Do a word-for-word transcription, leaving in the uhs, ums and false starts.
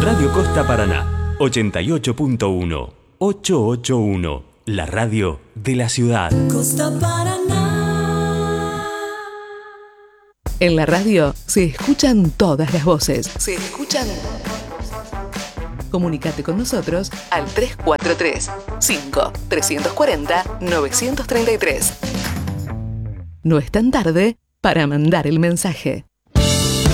Radio Costa Paraná, ochenta y ocho punto uno, ochocientos ochenta y uno, la radio de la ciudad. Costa Paraná. En la radio se escuchan todas las voces. Se escuchan. Comunicate con nosotros al tres cuatro tres, cinco, tres cuatro cero, nueve tres tres. No es tan tarde para mandar el mensaje.